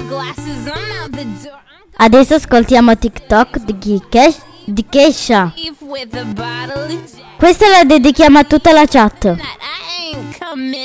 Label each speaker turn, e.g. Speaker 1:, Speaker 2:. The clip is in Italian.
Speaker 1: Adesso ascoltiamo TikTok di Kesha. Questa la dedichiamo a tutta la chat.